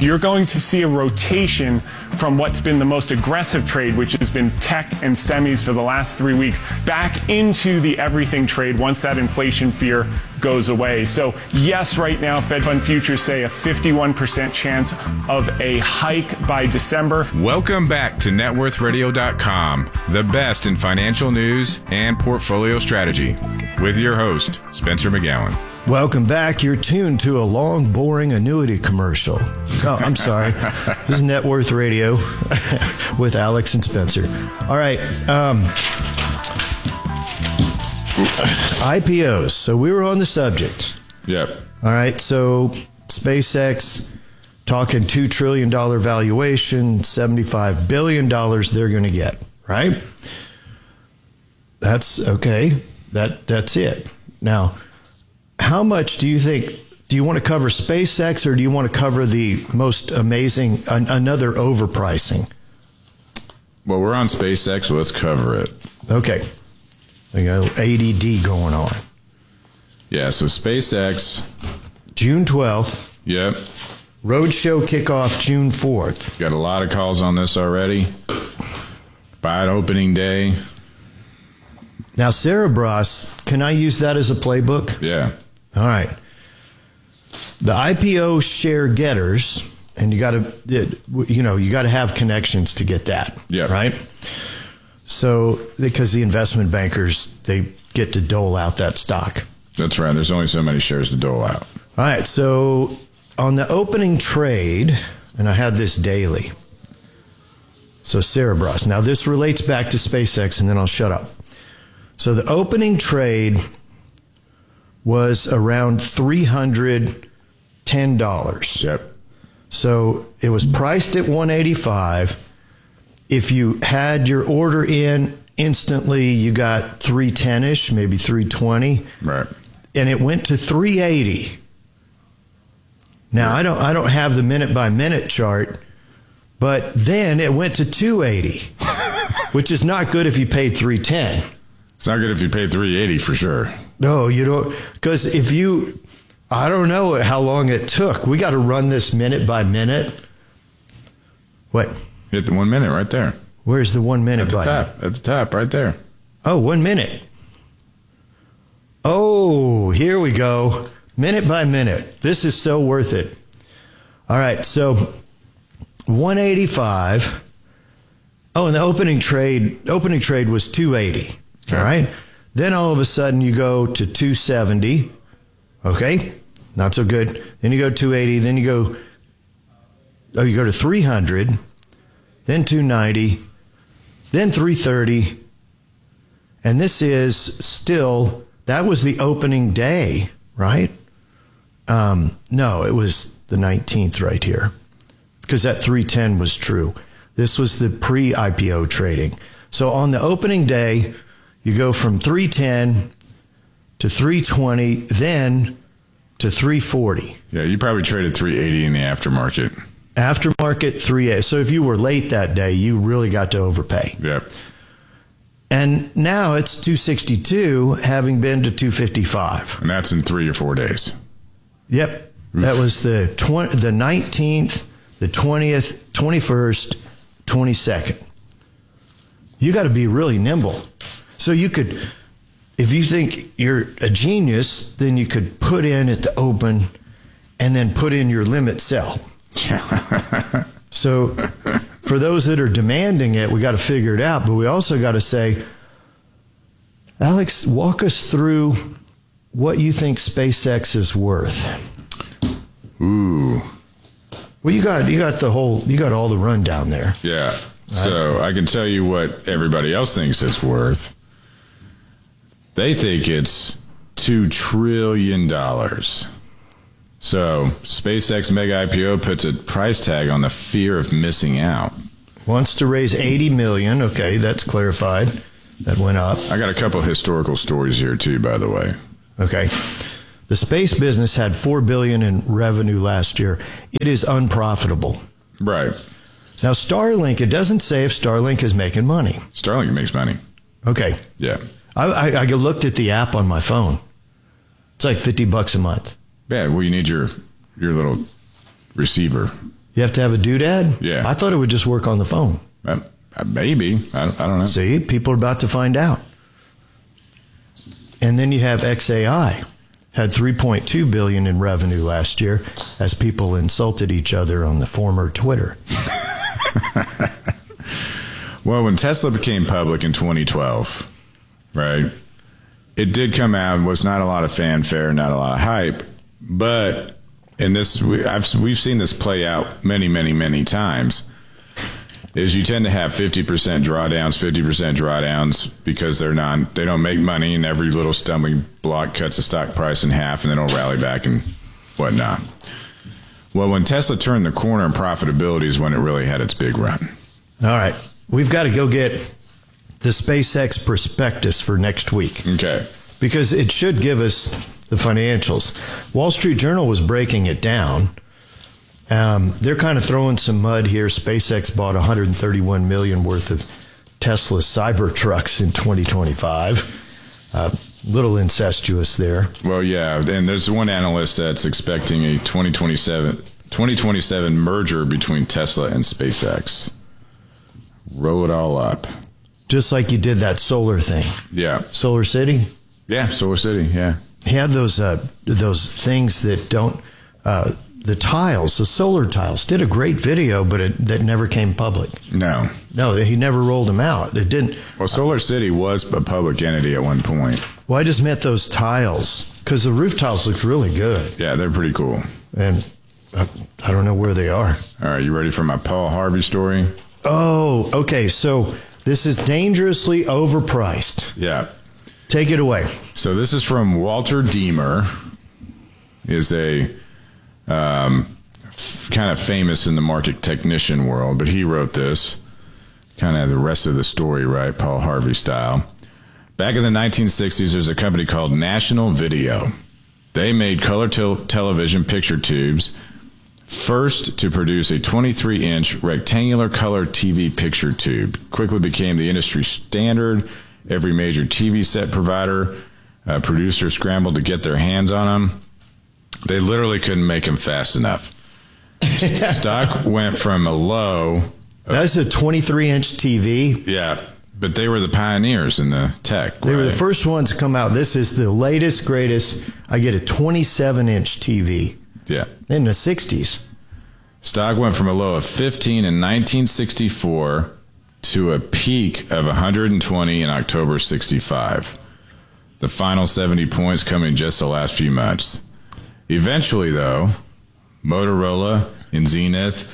you're going to see a rotation from what's been the most aggressive trade, which has been tech and semis for the last 3 weeks, back into the everything trade once that inflation fear goes away. So yes, right now, Fed Fund futures say a 51% chance of a hike by December. Welcome back to NetWorthRadio.com, the best in financial news and portfolio strategy, with your host, Spencer McGowan. Welcome back. You're tuned to a long, boring annuity commercial. Oh, I'm sorry. This is Net Worth Radio with Alex and Spencer. All right. IPOs. So we were on the subject. Yep. All right. So SpaceX talking $2 trillion valuation, $75 billion they're going to get, right? That's okay. That's it. Now, how much do you think, do you want to cover SpaceX or do you want to cover the most amazing, another overpricing? Well, we're on SpaceX, so let's cover it. Okay. I got ADD going on. Yeah, so SpaceX. June 12th. Yep. Roadshow kickoff June 4th. Got a lot of calls on this already. By opening day. Now, Cerebras, can I use that as a playbook? Yeah. All right. The IPO share getters, and you got to have connections to get that. Yeah. Right. So, because the investment bankers, they get to dole out that stock. That's right. There's only so many shares to dole out. All right. So, on the opening trade, and I had this daily. So, Cerebras. Now, this relates back to SpaceX, and then I'll shut up. So, the opening trade was around $310. Yep. So it was priced at $185. If you had your order in instantly, you got $310-ish, maybe $320. Right. And it went to $380. Now I don't have the minute by minute chart, but then it went to $280, which is not good if you paid $310. It's not good if you paid $380 for sure. No, you don't, because I don't know how long it took. We got to run this minute by minute. What? Hit the 1 minute right there. Where's the 1 minute button? At the top, right there. Oh, 1 minute. Oh, here we go. Minute by minute. This is so worth it. All right, so 185. Oh, and the opening trade was 280. Okay. All right. Then all of a sudden you go to 270. Okay. Not so good. Then you go 280. Then you go to 300. Then 290. Then 330. And this is still, that was the opening day, right? No, it was the 19th right here. Because that 310 was true. This was the pre-IPO trading. So on the opening day, you go from 310 to 320, then to 340. Yeah, you probably traded 380 in the aftermarket. Aftermarket 380. So if you were late that day, you really got to overpay. Yep. And now it's 262, having been to 255. And that's in 3 or 4 days. Yep. Oof. That was the 19th, the 20th, 21st, 22nd. You got to be really nimble. So you could, if you think you're a genius, then you could put in at the open and then put in your limit sell. So for those that are demanding it, we got to figure it out. But we also got to say, Alex, walk us through what you think SpaceX is worth. Ooh. Well, you got all the rundown there. Yeah. So I can tell you what everybody else thinks it's worth. They think it's $2 trillion. So SpaceX mega IPO puts a price tag on the fear of missing out. Wants to raise $80 million. Okay, that's clarified. That went up. I got a couple of historical stories here too, by the way. Okay. The space business had $4 billion in revenue last year. It is unprofitable. Right. Now, Starlink, it doesn't say if Starlink is making money. Starlink makes money. Okay. Yeah. I looked at the app on my phone. It's like $50 a month. Yeah, well, you need your little receiver. You have to have a doodad? Yeah. I thought it would just work on the phone. Maybe. I don't know. See, people are about to find out. And then you have XAI. Had $3.2 billion in revenue last year as people insulted each other on the former Twitter. Well, when Tesla became public in 2012, right, it did come out and was not a lot of fanfare, not a lot of hype. But in this, we've seen this play out many, many, many times. Is you tend to have 50% drawdowns because they don't make money, and every little stumbling block cuts the stock price in half, and then it'll rally back and whatnot. Well, when Tesla turned the corner in profitability is when it really had its big run. All right. We've got to go get the SpaceX prospectus for next week. Okay. Because it should give us the financials. Wall Street Journal was breaking it down. They're kind of throwing some mud here. SpaceX bought $131 million worth of Tesla Cybertrucks in 2025. Little incestuous there. Well, yeah, and there's one analyst that's expecting a 2027 merger between Tesla and SpaceX. Roll it all up. Just like you did that solar thing. Yeah. Solar City? Yeah, Solar City, yeah. He had those things that don't... the tiles, the solar tiles, did a great video, but that never came public. No, he never rolled them out. It didn't. Well, Solar City was a public entity at one point. Well, I just meant those tiles because the roof tiles looked really good. Yeah, they're pretty cool. And I don't know where they are. All right, you ready for my Paul Harvey story? Oh, okay. So this is dangerously overpriced. Yeah. Take it away. So this is from Walter Deemer, is a kind of famous in the market technician world, but he wrote this, kind of the rest of the story, right? Paul Harvey style. Back in the 1960s, there's a company called National Video. They made color television picture tubes, first to produce a 23-inch rectangular color TV picture tube. Quickly became the industry standard. Every major TV set provider, producer scrambled to get their hands on them. They literally couldn't make them fast enough. Stock went from a low. That's a 23-inch TV. Yeah, but they were the pioneers in the tech. They were the first ones to come out. This is the latest, greatest. I get a 27-inch TV. Yeah. In the 60s. Stock went from a low of 15 in 1964 to a peak of 120 in October 65. The final 70 points come in just the last few months. Eventually, though, Motorola and Zenith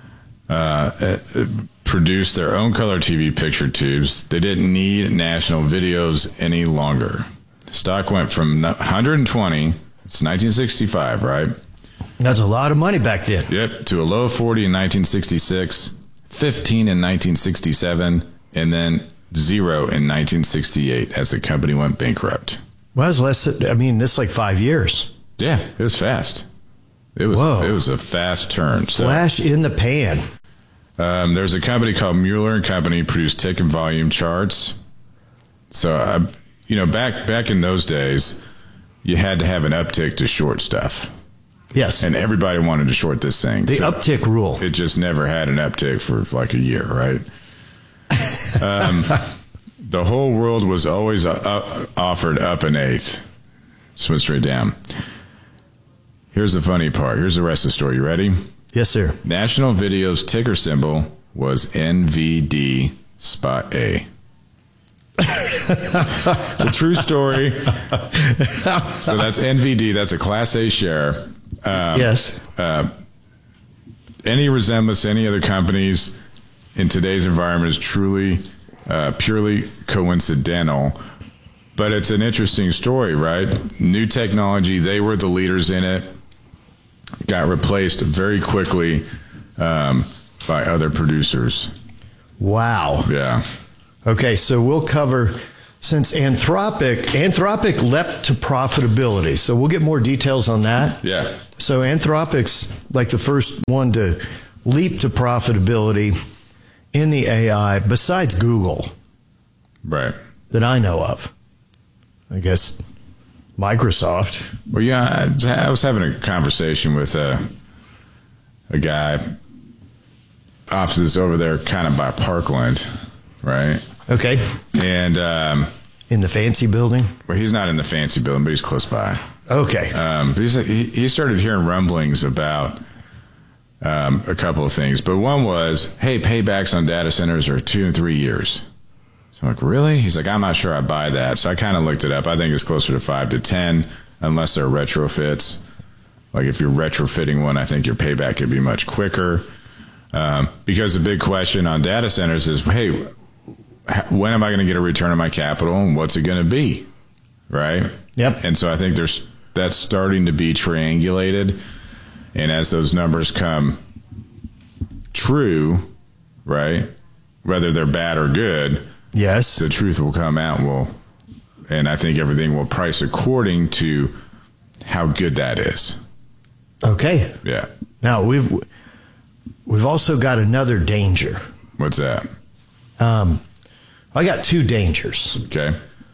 produced their own color TV picture tubes. They didn't need National Videos any longer. Stock went from 120, it's 1965, right? That's a lot of money back then. Yep, to a low of 40 in 1966, 15 in 1967, and then 0 in 1968 as the company went bankrupt. Well, that's less. That's like 5 years. Yeah, it was fast. It was a fast turn. Flash in the pan. There's a company called Mueller and Company produced tick and volume charts. So, back in those days, you had to have an uptick to short stuff. Yes. And everybody wanted to short this thing. The uptick rule. It just never had an uptick for like a year, right? The whole world was always offered up an eighth. Just went straight down. Here's the funny part. Here's the rest of the story. You ready? Yes, sir. National Video's ticker symbol was NVD spot A. It's a true story. So that's NVD. That's a Class A share. Yes. Any resemblance to any other companies in today's environment is truly, purely coincidental. But it's an interesting story, right? New technology. They were the leaders in it. Got replaced very quickly by other producers. Wow. Yeah. Okay, so we'll cover, since Anthropic leapt to profitability. So we'll get more details on that. Yeah. So Anthropic's like the first one to leap to profitability in the AI, besides Google. Right. That I know of. I guess Microsoft. Well, yeah, I was having a conversation with a guy offices over there kind of by Parkland, right? Okay. And In the fancy building? well, he's not in the fancy building, but he's close by. Okay. But he started hearing rumblings about a couple of things. But one was, hey, paybacks on data centers are 2 and 3 years. So I'm like, really? He's like, I'm not sure I buy that. So I kind of looked it up. I think it's closer to 5 to 10, unless they're retrofits. Like if you're retrofitting one, I think your payback could be much quicker. Because the big question on data centers is, hey, when am I going to get a return on my capital and what's it going to be? Right? Yep. And so I think that's starting to be triangulated. And as those numbers come true, right, whether they're bad or good, yes, the truth will come out and I think everything will price according to how good that is. Okay. Yeah. Now, we've also got another danger. What's that? I got 2 dangers. Okay.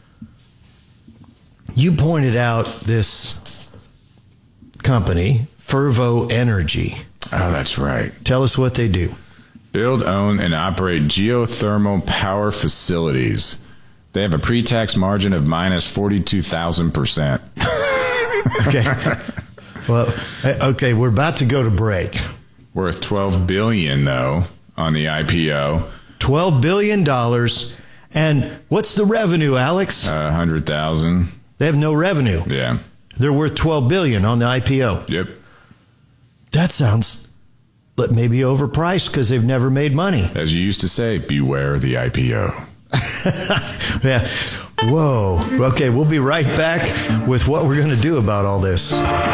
You pointed out this company, Fervo Energy. Oh, that's right. Tell us what they do. Build, own, and operate geothermal power facilities. They have a pre-tax margin of minus 42,000%. Okay. Well, okay, we're about to go to break. Worth $12 billion, though, on the IPO. $12 billion. And what's the revenue, Alex? 100,000. They have no revenue. Yeah. They're worth $12 billion on the IPO. Yep. That sounds maybe overpriced because they've never made money. As you used to say, beware the IPO. Yeah. Whoa. Okay, we'll be right back with what we're going to do about all this.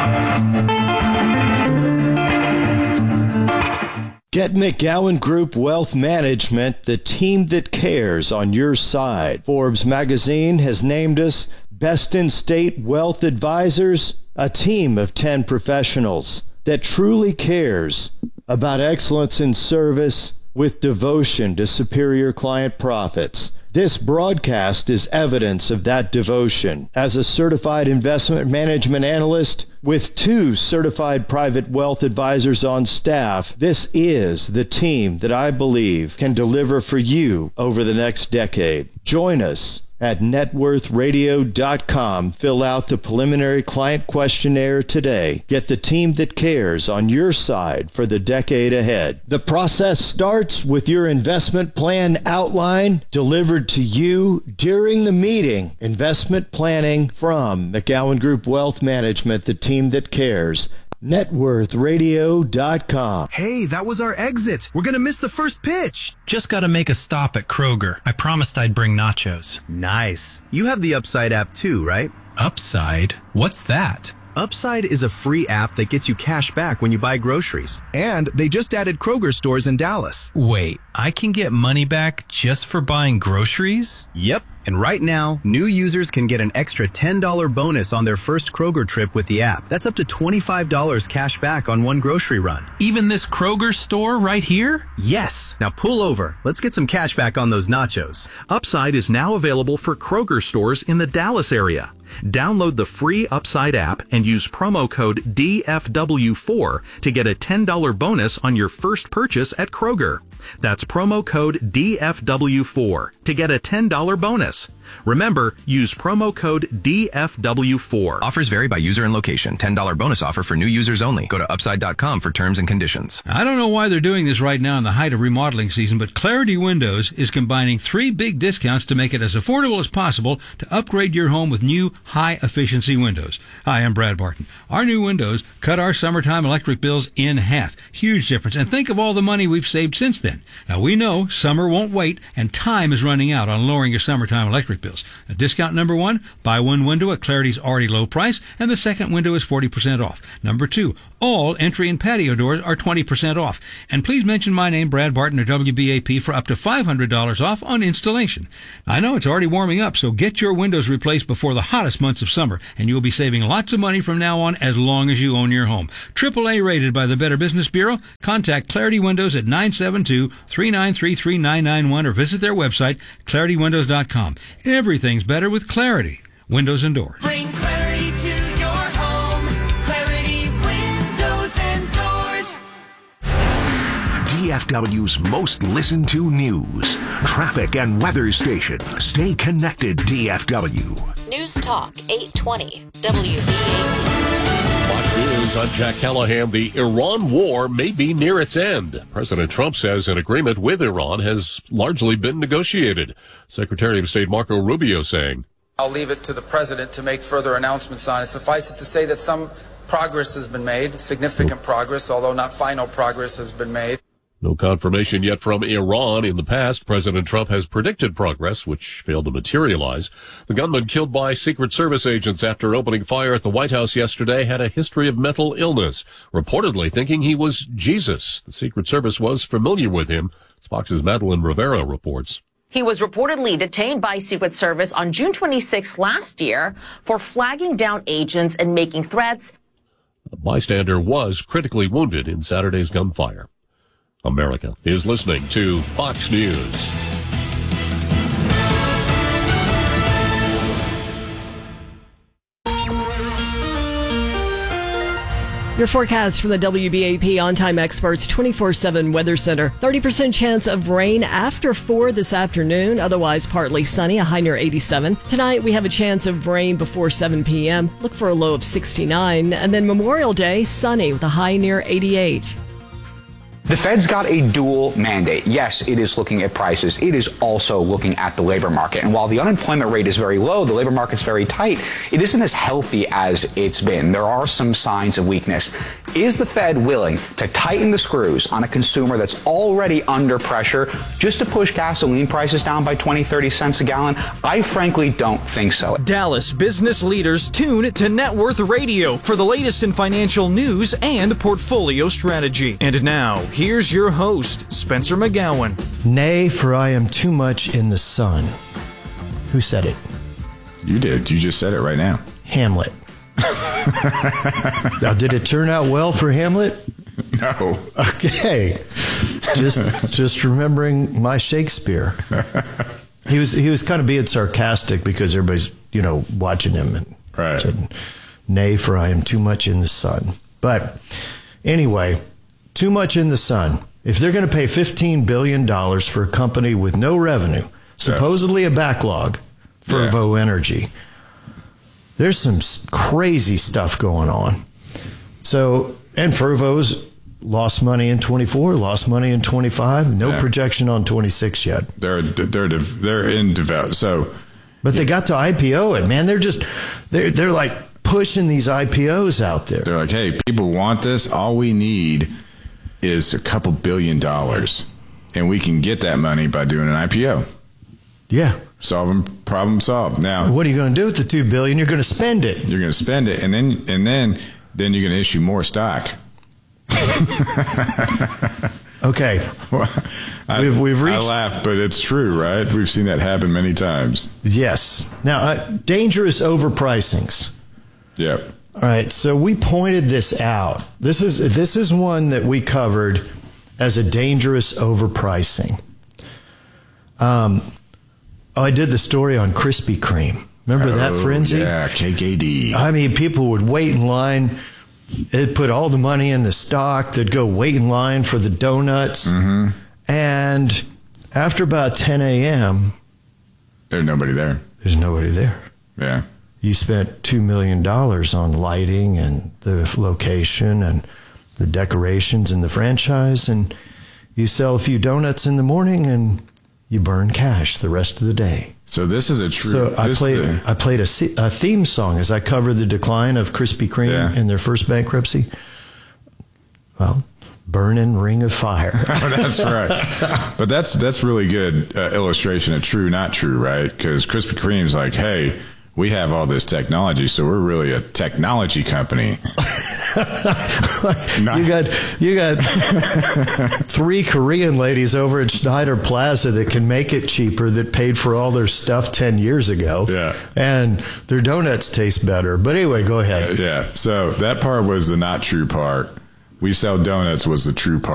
Get McGowan Group Wealth Management, the team that cares on your side. Forbes magazine has named us Best in State Wealth Advisors, a team of 10 professionals that truly cares about excellence in service with devotion to superior client profits. This broadcast is evidence of that devotion. As a certified investment management analyst with 2 certified private wealth advisors on staff, this is the team that I believe can deliver for you over the next decade. Join us at networthradio.com. Fill out the preliminary client questionnaire today. Get the team that cares on your side for the decade ahead. The process starts with your investment plan outline delivered to you during the meeting. Investment planning from McGowan Group Wealth Management, the team that cares. networthradio.com. Hey, that was our exit. We're going to miss the first pitch. Just got to make a stop at Kroger. I promised I'd bring nachos. Nice. You have the Upside app too, right? Upside? What's that? Upside is a free app that gets you cash back when you buy groceries. And they just added Kroger stores in Dallas. Wait, I can get money back just for buying groceries? Yep. And right now, new users can get an extra $10 bonus on their first Kroger trip with the app. That's up to $25 cash back on one grocery run. Even this Kroger store right here? Yes. Now pull over. Let's get some cash back on those nachos. Upside is now available for Kroger stores in the Dallas area. Download the free Upside app and use promo code DFW4 to get a $10 bonus on your first purchase at Kroger. That's promo code DFW4 to get a $10 bonus. Remember, use promo code DFW4. Offers vary by user and location. $10 bonus offer for new users only. Go to upside.com for terms and conditions. I don't know why they're doing this right now in the height of remodeling season, but Clarity Windows is combining 3 big discounts to make it as affordable as possible to upgrade your home with new high-efficiency windows. Hi, I'm Brad Barton. Our new windows cut our summertime electric bills in half. Huge difference. And think of all the money we've saved since then. Now, we know summer won't wait, and time is running out on lowering your summertime electric bills. Discount number 1, buy one window at Clarity's already low price, and the second window is 40% off. Number 2, all entry and patio doors are 20% off. And please mention my name, Brad Barton, or WBAP, for up to $500 off on installation. I know it's already warming up, so get your windows replaced before the hottest months of summer, and you'll be saving lots of money from now on as long as you own your home. AAA rated by the Better Business Bureau. Contact Clarity Windows at 972-393-3991 or visit their website, ClarityWindows.com. Everything's better with Clarity Windows and Doors. Bring clarity to your home. Clarity Windows and Doors. Do DFW's most listened to news, traffic, and weather station. Stay connected, DFW. News Talk 820 WBAP. Fox News, I'm Jack Callahan. The Iran war may be near its end. President Trump says an agreement with Iran has largely been negotiated. Secretary of State Marco Rubio saying, I'll leave it to the president to make further announcements on it. Suffice it to say that some progress has been made, significant progress, although not final progress has been made. No confirmation yet from Iran. In the past, President Trump has predicted progress, which failed to materialize. The gunman killed by Secret Service agents after opening fire at the White House yesterday had a history of mental illness, reportedly thinking he was Jesus. The Secret Service was familiar with him. Fox's Madeline Rivera reports. He was reportedly detained by Secret Service on June 26 last year for flagging down agents and making threats. A bystander was critically wounded in Saturday's gunfire. America is listening to Fox News. Your forecast from the WBAP On-Time Experts 24/7 Weather Center. 30% chance of rain after 4 this afternoon, otherwise partly sunny, a high near 87. Tonight we have a chance of rain before 7 p.m. Look for a low of 69. And then Memorial Day, sunny with a high near 88. The Fed's got a dual mandate. Yes, it is looking at prices. It is also looking at the labor market. And while the unemployment rate is very low, the labor market's very tight, it isn't as healthy as it's been. There are some signs of weakness. Is the Fed willing to tighten the screws on a consumer that's already under pressure just to push gasoline prices down by 20, 30 cents a gallon? I frankly don't think so. Dallas business leaders tune to Net Worth Radio for the latest in financial news and portfolio strategy. And now, here's your host, Spencer McGowan. Nay, for I am too much in the sun. Who said it? You did. You just said it right now. Hamlet. Now, did it turn out well for Hamlet? No. Okay. Just remembering my Shakespeare. He was kind of being sarcastic because everybody's, watching him and said, nay, for I am too much in the sun. But anyway, too much in the sun. If they're going to pay $15 billion for a company with no revenue, supposedly a backlog for Vo Energy, there's some crazy stuff going on. So, and Fervo's lost money in 24, lost money in 25, no projection on 26 yet. They're in develop. So, but they got to IPO it, man. They're like pushing these IPOs out there. They're like, hey, people want this. All we need is a couple $1 billion, and we can get that money by doing an IPO. Yeah. Problem solved. Now, what are you going to do with the $2 billion? You're going to spend it. You're going to spend it, and then you're going to issue more stock. Okay. Well, we've reached. I laugh, but it's true, right? We've seen that happen many times. Yes. Now, dangerous overpricings. Yep. All right. So we pointed this out. This is one that we covered as a dangerous overpricing. I did the story on Krispy Kreme. Remember that frenzy? Yeah, KKD. I mean, people would wait in line. They'd put all the money in the stock. They'd go wait in line for the donuts. Mm-hmm. And after about 10 a.m., there's nobody there. There's nobody there. Yeah. You spent $2 million on lighting and the location and the decorations and the franchise, and you sell a few donuts in the morning and you burn cash the rest of the day. So this is a true. So I played a theme song as I covered the decline of Krispy Kreme in their first bankruptcy. Well, burning ring of fire. Oh, that's right. But that's really good illustration of true, not true, right? Because Krispy Kreme's like, hey, we have all this technology, so we're really a technology company. You got 3 Korean ladies over at Schneider Plaza that can make it cheaper, that paid for all their stuff 10 years ago. Yeah. And their donuts taste better. But anyway, go ahead. Yeah. So that part was the not true part. We sell donuts was the true part.